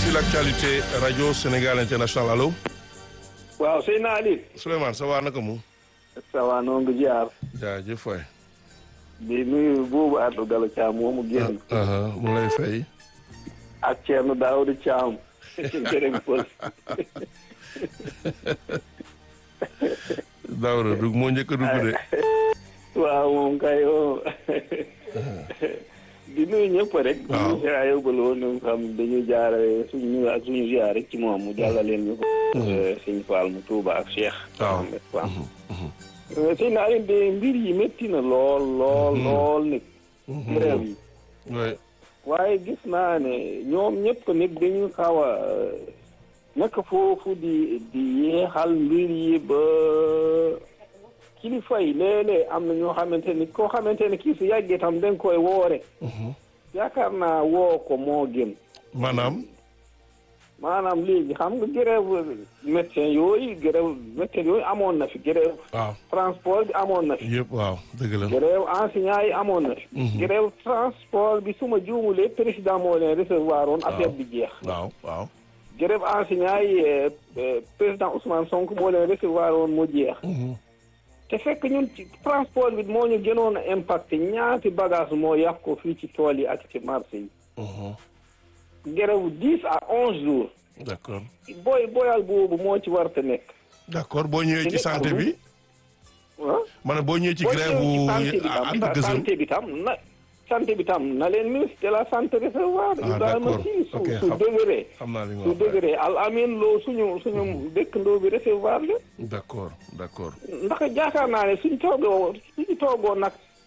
sur l'actualité radio Sénégal International allo. waaw Seydina Ali. Souleymane ça va naka mu. ça va noo ngi jaar. jaajëf waay. di nuyu buubu Addo Gallo Thiam moomu génn. mu lay fay. ak Thierno Daouda Thiam. jërëjëf Pol. Daouda dugg moo njëkk a dugg de. waaw moom kay di nuyu ñëpp rek. waaw di nuyu yóbbaloo ñu xam dañuy jaaree suñu ak suñu ziar rek ci moom mu jàllaleen ñu ko. Sëñ Fall mu Touba ak Cheikh. waaw sëñ naa leen de mbir yi métti na lool nit. grève yi. waaye gis naa ne ñoom ñëpp nit dañu xaw a nekk foofu di yeexal mbir yi ba kilifa yi léeg-léeg am na ñoo xamante ni koo xamante ne kii su yàggee tam dañ koy woore. yaakaar naa woo ko moo gën. maanaam léegi xam nga grève médecin yooyu amoon na fi grève. waaw transport bi amoon na fi. yëpp waaw dëgg la. grève enseignant yi amoon na fi. grève transport bi suma juumulee président moo leen recevoir woon affaire bi jeex. waaw. grève enseignant yi président Ousmane Sonko moo leen recevoir woon mu jeex. te fekk ñun ci transport bi moo ñu gënoon a impacté ñaati bagage moo yàq ko fii ci tool yi ak ci marché yi. grève 10 à 11 jours. d'accord. boyal boobu moo ci war a nekk. d'accord boo ñëwee ci santé bi. ah. ma ne boo ñëwee ci grève bu santé bi tam na leen ministre de la santé recevoir. d'accord ok su dëgëree. xam naa li nga su wax dëgëree al amin loo suñu dëkkandoo bi recevoir la. d'accord. ndax yaakaar naa ne suñu toogoon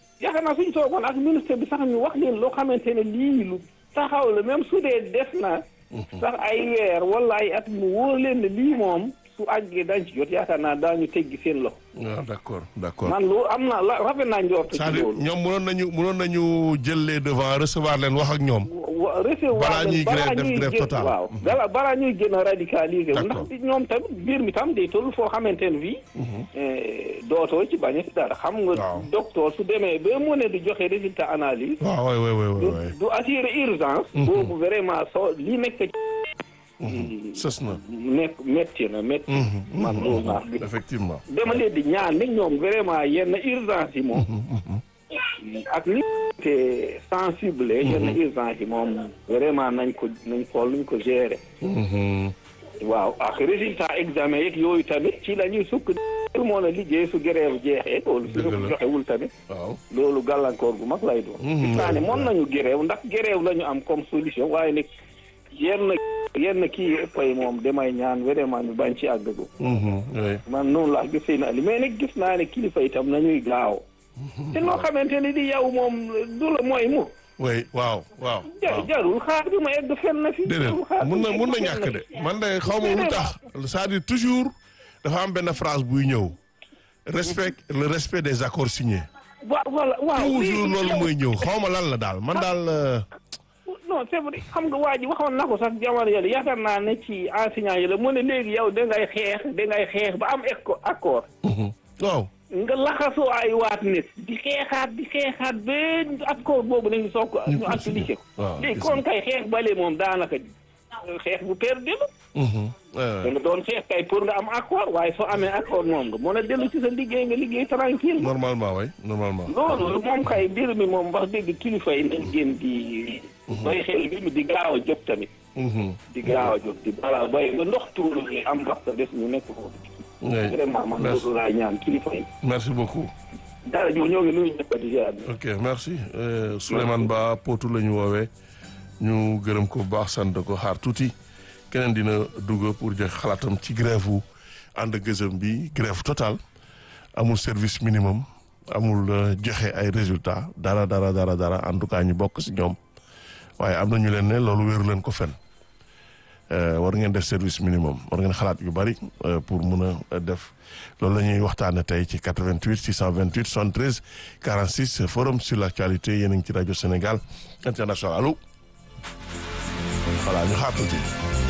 ak ministre bi sax ñu wax leen loo xamante ne lii lu taxaw la même su dee def na. sax ay weer wala ay at mu wóor leen ne lii moom su àggee dañ ci jot yaakaar naa daañu teggi seen loxo. waaw d'accord. man loolu am na rafet naa njort ci loolu. ñoom mënoon nañu jël les devants recevoir leen wax ak ñoom. recevoir balaa ñuy def grève totale. waaw balaa ñuy gën a radicaliser. ndax ñoom tamit mbir mi tam day toll foo xamante ne fii. dootoo ci bañ a si dara. xam nga docteur su demee ba mu ne di joxe résultat analyse. waaw waay. du assurer urgence. boobu vraiment li nekk ci. sës na. métti na. man loolu naa gis. effectivement. dama leen di ñaan nag ñoom vraiment yenn urgence yi moom. ak li te sensible yenn urgence yi moom vraiment nañ xool nuñ ko gérer. waaw ak résultat examen yeeg yooyu tamit ci la ñuy sukk moo na liggéey su grève jeexee loolu su ñu joxewul tamit. waaw loolu gàllankoor gu mag lay doon. gis naa ne mën nañu grève ndax grève la ñu am comme solution waaye nag yenn kii ëpp yi moom damay ñaan vraiment ñu bañ ci àggagu. man noonu laa gisee na li mais nag gis naa ne kilifa itam nañuy gaaw. te loo xamante ne di yow moom du la mooy mu. oui waaw. jarul xaar bi ma egg fenn na fi. déedéet mun na ñàkk de man de xaw ma lu tax c'est-à-dire toujours dafa am benn phrase buy ñëw le respect des accords signés. waaw toujours loolu mooy ñëw xaw ma lan la daal man daal. non c'est vrai xam nga waa ji waxoon na ko sax jamono yële yaakaar naa ne ci enseignant yi la mu ne léegi yow dangay xeex ba am accord. waaw. nga laxasoo ay waat nit di xeexaat ba accord boobu nañu soog ñu appliqué ko. léegi kon kay xeex bale moom daanaka xeex bu perdu la. da nga doon xeex kay pour nga am accord waaye soo amee accord moom nga mën a dellu ci sa liggéey nga liggéey tranquille. normalement. loolu moom kay mbir mi moom wax dëgg kilifa yi nañ gën di. bay xel bi di gaaw a jóg tamit. di gaaw a jóg di balaa bay ba ndox tuuru am ndox te des ñu nekk foofu. vraiment man loolu laa ñaan kilifa yi. merci beaucoup. dara jox ñoo ngi nuyu ñëpp di ziar. ok merci Souleymane Ba Potou la ñu woowee ñu gërëm ko bu baax sant ko xaar tuuti keneen dina dugg pour jox xalaatam ci grève wu ànd gëzëm bi grève totale amul service minimum amul joxe ay résultats dara en tout cas ñu bokk si ñoom waaye am na ñu leen ne loolu wéeru leen ko fen war ngeen def service minimum war ngeen xalaat yu bari pour mun a def loolu la ñuy waxtaane tey ci 88 628 73 46 forum sur l'actualité yéen a ngi ci rajo Sénégal International allo voilà ñu xaar tuuti